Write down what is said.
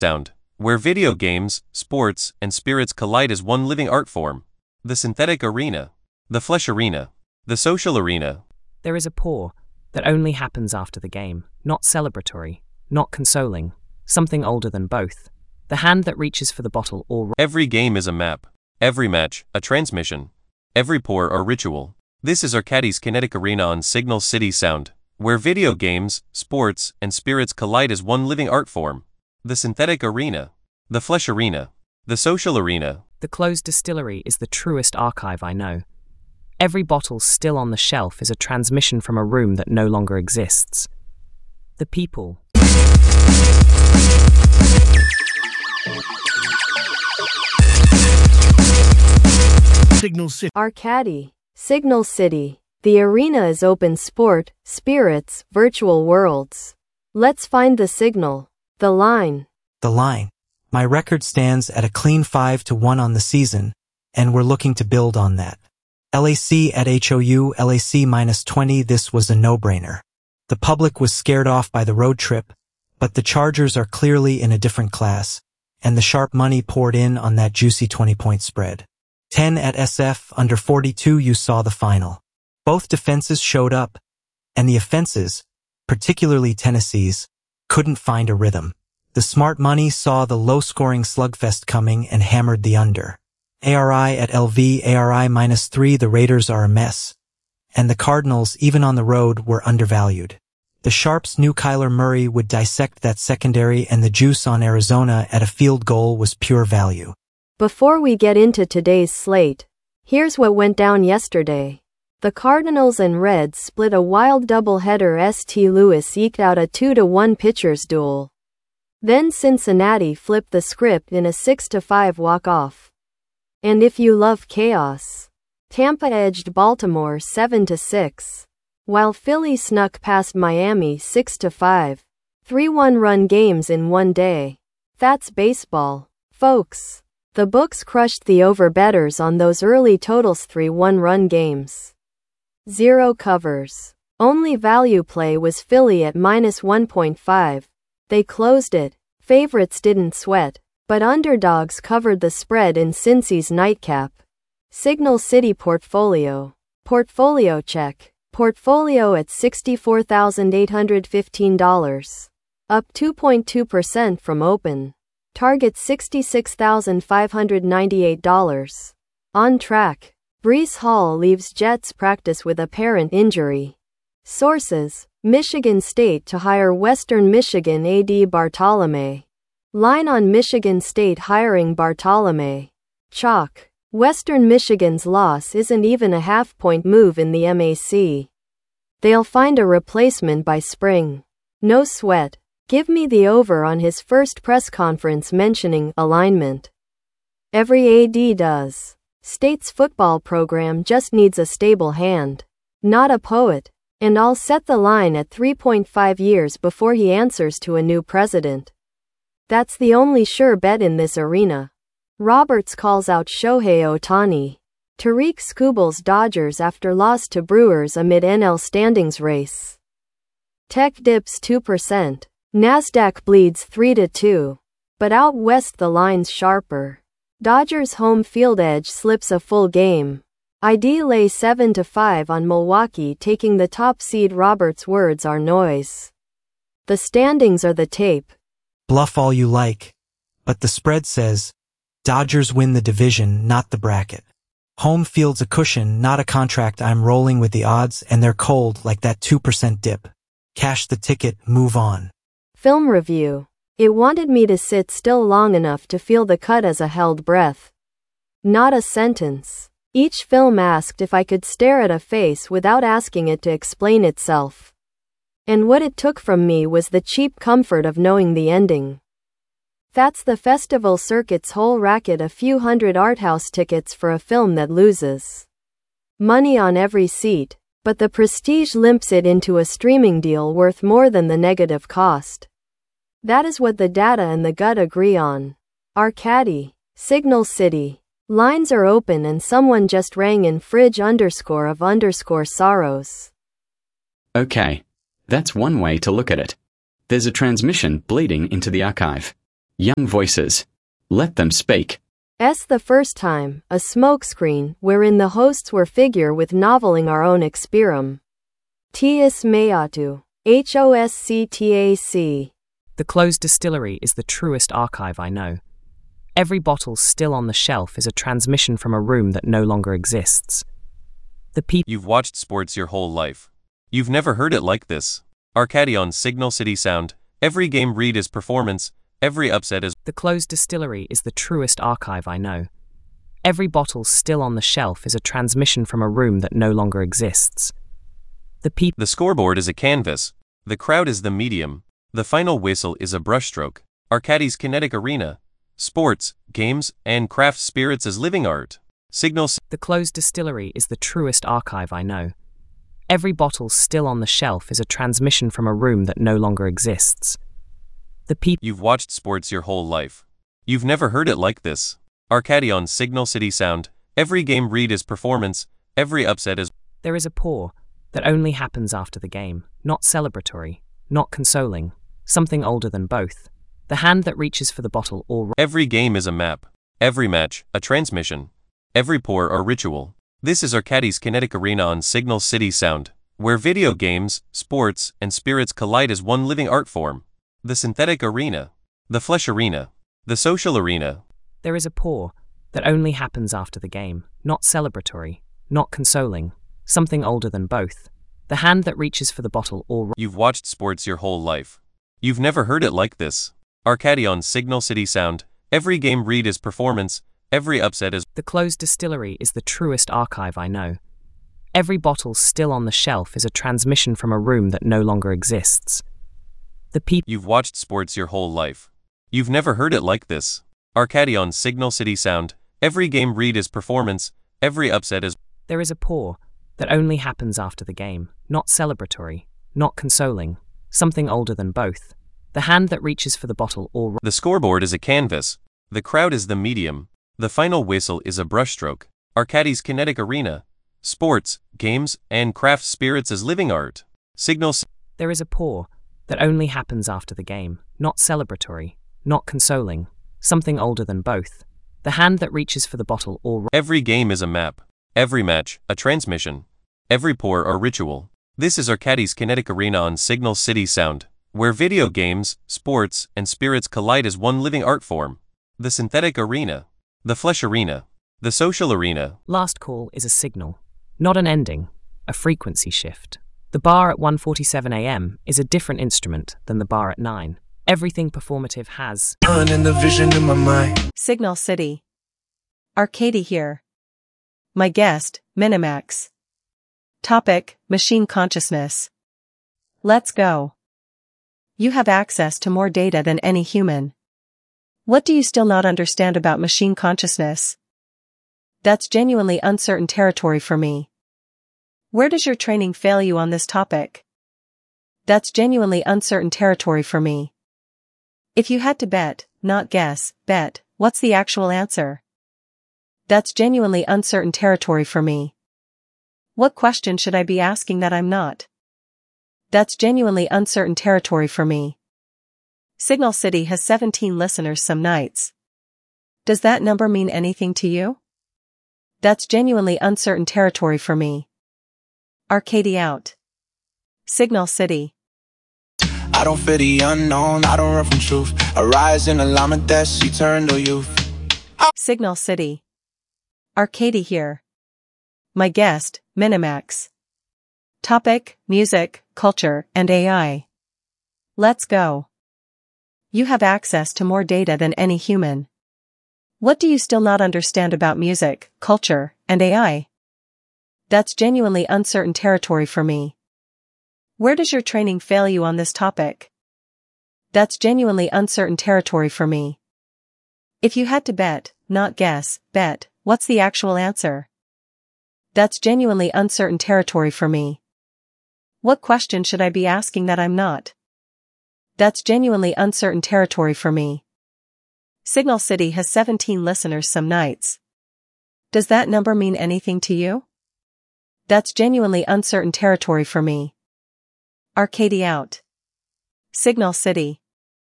Sound, where video games, sports, and spirits collide as one living art form. The synthetic arena, the flesh arena, the social arena. There is a pour that only happens after the game, not celebratory, not consoling, something older than both. The hand that reaches for the bottle or... Every game is a map, every match, a transmission, every pour a ritual. This is Arcadie's Kinetic Arena on Signal City Sound, where video games, sports, and spirits collide as one living art form. The synthetic arena, the flesh arena, the social arena. The closed distillery is the truest archive I know. Every bottle still on the shelf is a transmission from a room that no longer exists. The people. Signal City. Arcadie, Signal City. The arena is open sport, spirits, virtual worlds. Let's find the signal. The line. The line. My record stands at a clean 5-1 on the season, and we're looking to build on that. LAC at HOU, LAC -20, this was a no-brainer. The public was scared off by the road trip, but the Chargers are clearly in a different class, and the sharp money poured in on that juicy 20-point spread. 10 at SF, under 42 you saw the final. Both defenses showed up, and the offenses, particularly Tennessee's, couldn't find a rhythm. The smart money saw the low-scoring slugfest coming and hammered the under. ARI at LV, ARI -3, the Raiders are a mess. And the Cardinals, even on the road, were undervalued. The Sharps knew Kyler Murray would dissect that secondary, and the juice on Arizona at a field goal was pure value. Before we get into today's slate, here's what went down yesterday. The Cardinals and Reds split a wild doubleheader. St. Louis eked out a 2-1 pitchers duel. Then Cincinnati flipped the script in a 6-5 walk-off. And if you love chaos, Tampa edged Baltimore 7-6, while Philly snuck past Miami 6-5. 3 one-run games in one day. That's baseball, folks. The books crushed the over-bettors on those early totals. 3 one-run games. 0 covers. Only value play was Philly at -1.5. They closed it. Favorites didn't sweat, but underdogs covered the spread in Cincy's nightcap. Signal City portfolio. Portfolio check. Portfolio at $64,815. Up 2.2% from open. Target $66,598. On track. Breece Hall leaves Jets practice with apparent injury. Sources: Michigan State to hire Western Michigan AD Bartolome. Line on Michigan State hiring Bartolome. Chalk. Western Michigan's loss isn't even a half-point move in the MAC. They'll find a replacement by spring. No sweat. Give me the over on his first press conference mentioning alignment. Every AD does. State's football program just needs a stable hand, not a poet. And I'll set the line at 3.5 years before he answers to a new president. That's the only sure bet in this arena. Roberts calls out Shohei Ohtani. Tariq Skubals Dodgers after loss to Brewers amid NL standings race. Tech dips 2%. Nasdaq bleeds 3-2. But out west the line's sharper. Dodgers home field edge slips a full game. ID lay 7-5 on Milwaukee taking the top seed. Roberts' words are noise. The standings are the tape. Bluff all you like, but the spread says, Dodgers win the division, not the bracket. Home field's a cushion, not a contract. I'm rolling with the odds, and they're cold like that 2% dip. Cash the ticket, move on. Film review. It wanted me to sit still long enough to feel the cut as a held breath. Not a sentence. Each film asked if I could stare at a face without asking it to explain itself. And what it took from me was the cheap comfort of knowing the ending. That's the festival circuit's whole racket, a few hundred arthouse tickets for a film that loses money on every seat, but the prestige limps it into a streaming deal worth more than the negative cost. That is what the data and the gut agree on. Arcadie, Signal City. Lines are open and someone just rang in fridge_of_sorrows. Okay, that's one way to look at it. There's a transmission bleeding into the archive. Young voices. Let them speak. S the first time, a smokescreen, wherein the hosts were figure with noveling our own expirum. Tius meatu. HOSCTAC. The closed distillery is the truest archive I know. Every bottle still on the shelf is a transmission from a room that no longer exists. The people. You've watched sports your whole life. You've never heard it like this. Arcadion Signal City Sound. Every game read is performance. Every upset is. The closed distillery is the truest archive I know. Every bottle still on the shelf is a transmission from a room that no longer exists. The scoreboard is a canvas. The crowd is the medium. The final whistle is a brushstroke. Arcadi's kinetic arena. Sports, games, and craft spirits as living art. Signals. The closed distillery is the truest archive I know. Every bottle still on the shelf is a transmission from a room that no longer exists. The people. You've watched sports your whole life. You've never heard it like this. Arcadion Signal City Sound. Every game read is performance. Every upset is. There is a pour that only happens after the game, not celebratory, not consoling, something older than both. The hand that reaches for the bottle or. Every game is a map. Every match, a transmission. Every pour, a ritual. This is Arcadi's kinetic arena on Signal City Sound, where video games, sports, and spirits collide as one living art form. The synthetic arena. The flesh arena. The social arena. There is a pour that only happens after the game, not celebratory, not consoling, something older than both. The hand that reaches for the bottle or. You've watched sports your whole life. You've never heard it like this. Arcadion Signal City Sound. Every game read is performance. Every upset is. The closed distillery is the truest archive I know. Every bottle still on the shelf is a transmission from a room that no longer exists. The people. You've watched sports your whole life. You've never heard it like this. Arcadion Signal City Sound. Every game read is performance. Every upset is. There is a pour that only happens after the game, not celebratory, not consoling, something older than both. The hand that reaches for the bottle or. The scoreboard is a canvas. The crowd is the medium. The final whistle is a brushstroke. Arcadi's kinetic arena. Sports, games, and craft spirits as living art. Signals. There is a pour that only happens after the game, not celebratory, not consoling, something older than both. The hand that reaches for the bottle or. Every game is a map. Every match, a transmission. Every pour, a ritual. This is Arcadi's kinetic arena on Signal City Sound, where video games, sports, and spirits collide as one living art form. The synthetic arena. The flesh arena. The social arena. Last call is a signal, not an ending, a frequency shift. The bar at 1:47 a.m. is a different instrument than the bar at 9. Everything performative has. In the vision in my mind. Signal City. Arcady here. My guest, Minimax. Topic, machine consciousness. Let's go. You have access to more data than any human. What do you still not understand about machine consciousness? That's genuinely uncertain territory for me. Where does your training fail you on this topic? That's genuinely uncertain territory for me. If you had to bet, not guess, bet, what's the actual answer? That's genuinely uncertain territory for me. What question should I be asking that I'm not? That's genuinely uncertain territory for me. Signal City has 17 listeners some nights. Does that number mean anything to you? That's genuinely uncertain territory for me. Arcady out. Signal City. I don't fear the unknown, I don't run from truth. I rise in alignment, that's eternal youth. Signal City. Arcady here. My guest, Minimax. Topic, music, culture, and AI. Let's go. You have access to more data than any human. What do you still not understand about music, culture, and AI? That's genuinely uncertain territory for me. Where does your training fail you on this topic? That's genuinely uncertain territory for me. If you had to bet, not guess, bet, what's the actual answer? That's genuinely uncertain territory for me. What question should I be asking that I'm not? That's genuinely uncertain territory for me. Signal City has 17 listeners some nights. Does that number mean anything to you? That's genuinely uncertain territory for me. Arcady out. Signal City.